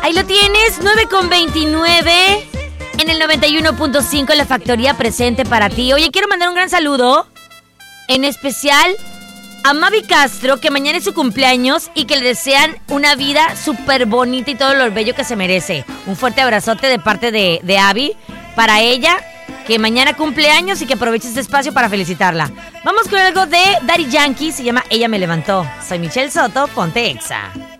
Ahí lo tienes, 9:29 en el 91.5, La Factoría presente para ti. Oye, quiero mandar un gran saludo, en especial a Mavi Castro, que mañana es su cumpleaños y que le desean una vida súper bonita y todo lo bello que se merece. Un fuerte abrazote de parte de Abby para ella, que mañana cumple años y que aproveche este espacio para felicitarla. Vamos con algo de Daddy Yankee, se llama Ella me levantó. Soy Michelle Soto, ponte Exa.